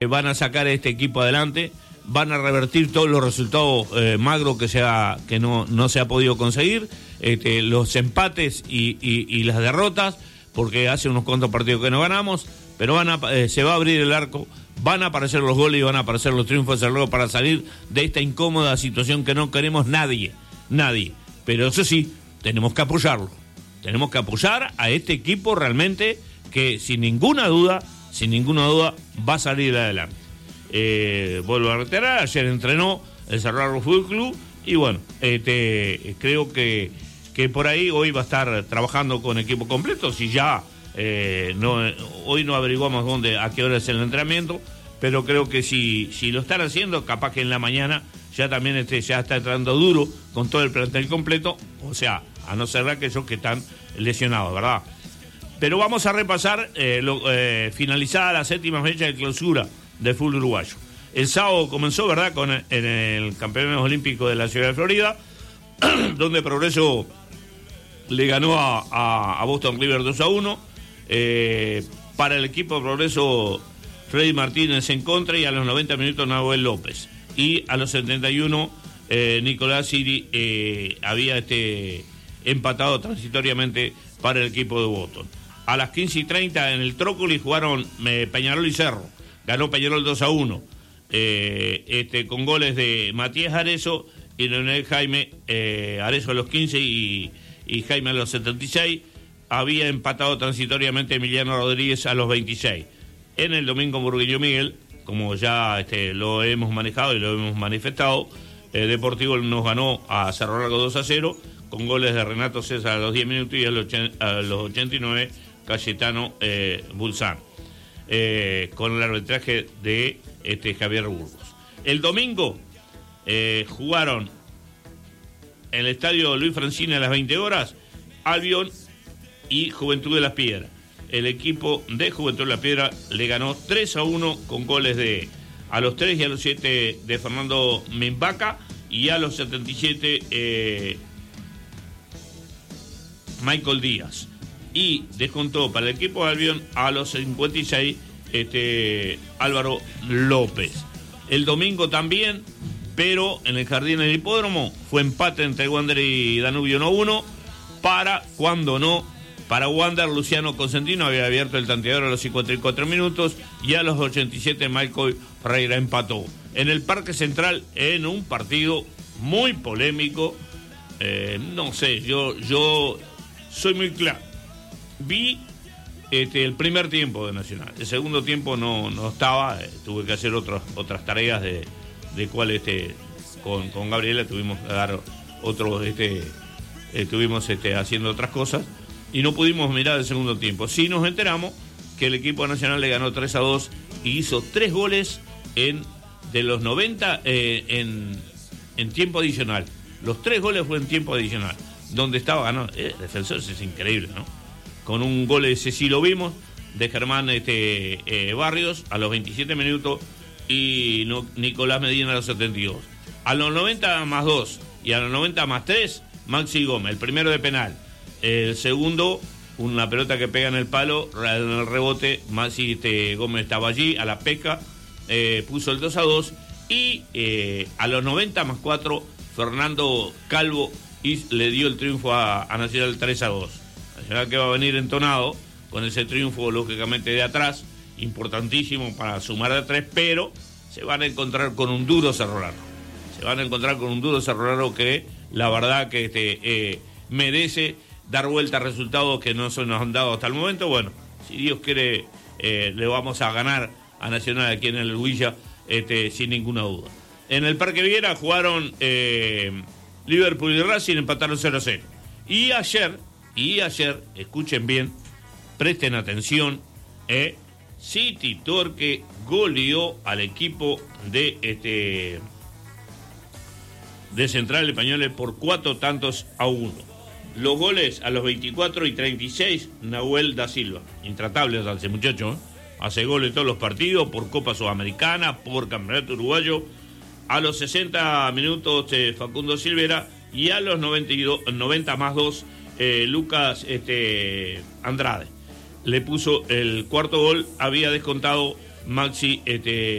van a sacar este equipo adelante, van a revertir todos los resultados magros que no se ha podido conseguir, los empates y las derrotas, porque hace unos cuantos partidos que no ganamos, pero se va a abrir el arco, van a aparecer los goles y van a aparecer los triunfos luego para salir de esta incómoda situación que no queremos nadie, pero eso sí, tenemos que apoyarlo, tenemos que apoyar a este equipo realmente que sin ninguna duda va a salir adelante. Vuelvo a reiterar, ayer entrenó el Cerrado Fútbol Club y bueno, creo que por ahí hoy va a estar trabajando con equipo completo. Si ya hoy no averiguamos a qué hora es el entrenamiento, pero creo que si lo están haciendo, capaz que en la mañana ya también ya está entrando duro con todo el plantel completo, o sea, a no ser aquellos que están lesionados, ¿verdad? Pero vamos a repasar finalizada la 7ª fecha de clausura del fútbol uruguayo. El sábado comenzó, ¿verdad?, en el Campeonato Olímpico de la Ciudad de Florida, donde Progreso le ganó a Boston River 2-1. Para el equipo de Progreso, Freddy Martínez en contra, y a los 90 minutos Nahuel López. Y a los 71, Nicolás Siri había empatado transitoriamente para el equipo de Boston. A las 15:30 en el Trócoli jugaron Peñarol y Cerro. Ganó Peñarol 2-1. Con goles de Matías Arezzo y Leonel Jaime, Arezzo a los 15 y Jaime a los 76. Había empatado transitoriamente Emiliano Rodríguez a los 26. En el domingo Burguillo Miguel, como ya lo hemos manejado y lo hemos manifestado, Deportivo nos ganó a Cerro Largo 2-0 con goles de Renato César a los 10 minutos y a los 89 Cayetano Bulsán, con el arbitraje de Javier Burgos. El domingo jugaron en el estadio Luis Francini a las 20 horas Albion y Juventud de las Piedras. El equipo de Juventud de las Piedras le ganó 3-1 con goles a los 3 y a los 7 de Fernando Mimbaca, y a los 77 Michael Díaz. Y descontó para el equipo de Albion a los 56 Álvaro López. El domingo también, pero en el Jardín del Hipódromo, fue empate entre Wander y Danubio 1-1. Para Wander, Luciano Consentino había abierto el tanteador a los 54 minutos y a los 87 Michael Ferreira empató. En el Parque Central, en un partido muy polémico, no sé, yo soy muy claro. Vi el primer tiempo de Nacional. El segundo tiempo no estaba, tuve que hacer otras tareas de cual con Gabriela tuvimos que dar otros, estuvimos haciendo otras cosas y no pudimos mirar el segundo tiempo. Sí nos enteramos que el equipo nacional le ganó 3-2 y hizo 3 goles de los 90 en tiempo adicional. Los 3 goles fue en tiempo adicional, donde estaba ganando. Defensor es increíble, ¿no? Con un gol ese sí lo vimos, de Germán Barrios a los 27 minutos y Nicolás Medina a los 72. A los 90 más 2 y a los 90 más 3, Maxi Gómez, el primero de penal. El segundo, una pelota que pega en el palo, en el rebote, Maxi Gómez estaba allí, a la pesca, puso el 2-2. Y a los 90 más 4, Fernando Calvo le dio el triunfo a Nacional 3-2. Nacional que va a venir entonado con ese triunfo, lógicamente, de atrás, importantísimo para sumar de 3, pero se van a encontrar con un duro Cerro Largo. Se van a encontrar con un duro Cerro Largo que la verdad que merece dar vuelta a resultados que no se nos han dado hasta el momento. Bueno, si Dios quiere, le vamos a ganar a Nacional aquí en el Huilla, sin ninguna duda. En el Parque Viera jugaron Liverpool y Racing, empataron 0-0. Y ayer, escuchen bien, presten atención, City Torque goleó al equipo de Central Españoles por 4-1. Los goles a los 24 y 36, Nahuel da Silva. Intratable ese muchacho, hace goles todos los partidos, por Copa Sudamericana, por Campeonato Uruguayo. A los 60 minutos, Facundo Silvera. Y a los 90 más 2, Lucas Andrade. Le puso el cuarto gol, había descontado Maxi